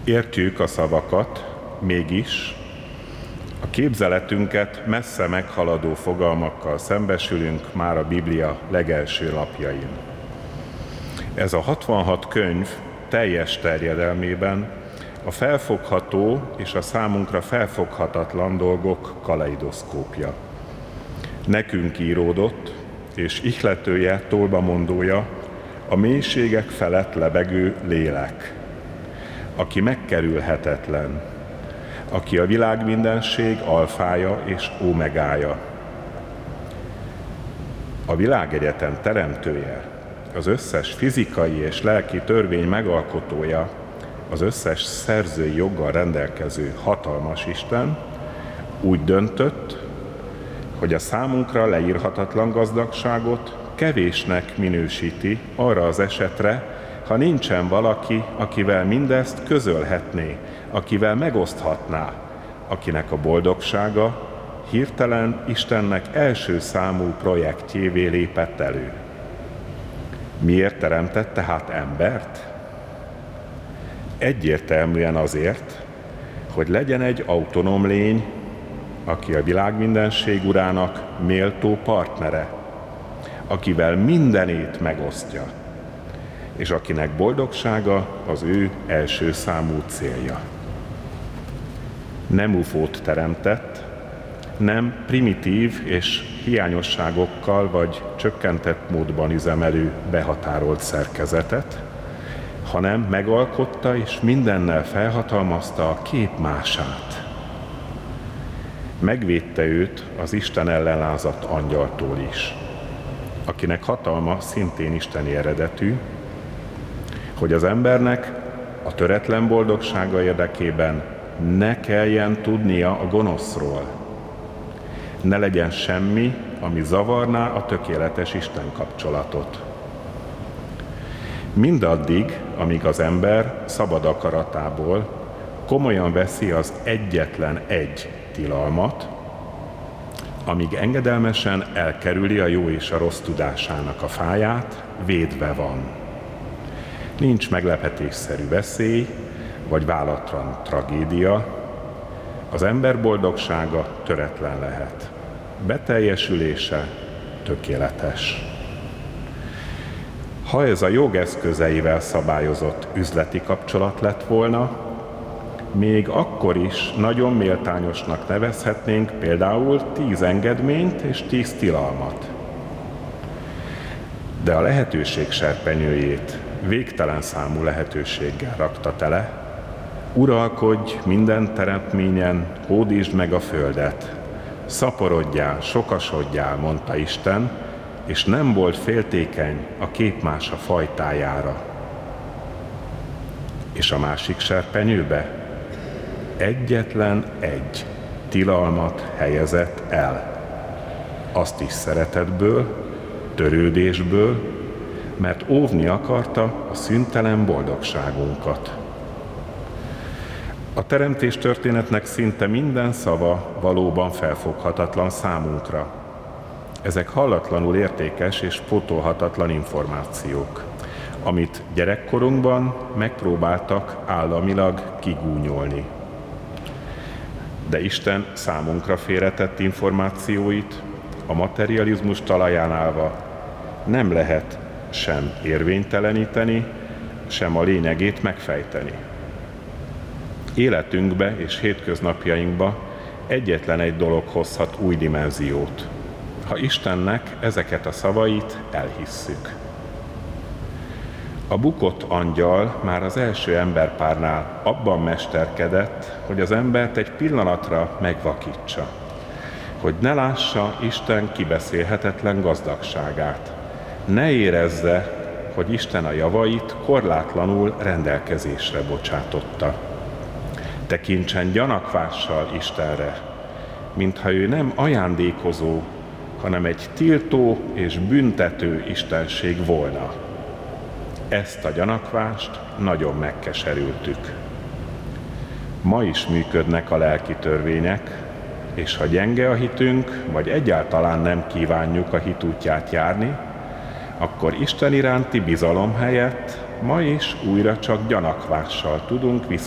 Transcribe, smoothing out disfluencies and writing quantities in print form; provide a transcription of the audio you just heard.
Értjük a szavakat, mégis a képzeletünket messze meghaladó fogalmakkal szembesülünk már a Biblia legelső lapjain. Ez a 66 könyv teljes terjedelmében a felfogható és a számunkra felfoghatatlan dolgok kaleidoszkópja. Nekünk íródott, és ihletője, tolbamondója a mélységek felett lebegő lélek, aki megkerülhetetlen, aki a világmindenség alfája és ómegája. A világegyetem teremtője, az összes fizikai és lelki törvény megalkotója, az összes szerzői joggal rendelkező hatalmas Isten úgy döntött, hogy a számunkra leírhatatlan gazdagságot kevésnek minősíti arra az esetre, ha nincsen valaki, akivel mindezt közölhetné, akivel megoszthatná, akinek a boldogsága hirtelen Istennek első számú projektjévé lépett elő. Miért teremtett tehát embert? Egyértelműen azért, hogy legyen egy autonóm lény, aki a világmindenség urának méltó partnere, akivel mindenét megosztja, és akinek boldogsága az ő első számú célja. Nem ufót teremtett, nem primitív és hiányosságokkal vagy csökkentett módban üzemelő behatárolt szerkezetet, hanem megalkotta és mindennel felhatalmazta a képmását. Megvédte őt az Isten ellen lázadt angyaltól is, akinek hatalma szintén isteni eredetű, hogy az embernek a töretlen boldogsága érdekében ne kelljen tudnia a gonoszról. Ne legyen semmi, ami zavarná a tökéletes Isten kapcsolatot. Mindaddig, amíg az ember szabad akaratából komolyan veszi az egyetlen egy tilalmat, amíg engedelmesen elkerüli a jó és a rossz tudásának a fáját, védve van. Nincs meglepetésszerű veszély, vagy válatlan tragédia, az ember boldogsága töretlen lehet. Beteljesülése tökéletes. Ha ez a jog eszközeivel szabályozott üzleti kapcsolat lett volna, még akkor is nagyon méltányosnak nevezhetnénk például 10 engedményt és 10 tilalmat. De a lehetőség serpenyőjét végtelen számú lehetőséggel rakta tele. Uralkodj minden teremtményen, hódítsd meg a földet. Szaporodjál, sokasodjál, mondta Isten, és nem volt féltékeny a képmása fajtájára. És a másik serpenyőbe egyetlen egy tilalmat helyezett el. Azt is szeretetből, törődésből, mert óvni akarta a szüntelen boldogságunkat. A teremtés történetnek szinte minden szava valóban felfoghatatlan számunkra. Ezek hallatlanul értékes és pótolhatatlan információk, amit gyerekkorunkban megpróbáltak államilag kigúnyolni. De Isten számunkra félretett információit a materializmus talaján állva nem lehet sem érvényteleníteni, sem a lényegét megfejteni. Életünkbe és hétköznapjainkba egyetlen egy dolog hozhat új dimenziót, ha Istennek ezeket a szavait elhisszük. A bukott angyal már az első emberpárnál abban mesterkedett, hogy az embert egy pillanatra megvakítsa, hogy ne lássa Isten kibeszélhetetlen gazdagságát. Ne érezze, hogy Isten a javait korlátlanul rendelkezésre bocsátotta. Tekintsen gyanakvással Istenre, mintha ő nem ajándékozó, hanem egy tiltó és büntető istenség volna. Ezt a gyanakvást nagyon megkeserültük. Ma is működnek a lelki törvények, és ha gyenge a hitünk, vagy egyáltalán nem kívánjuk a hit útját járni, akkor Isten iránti bizalom helyett ma is újra csak gyanakvással tudunk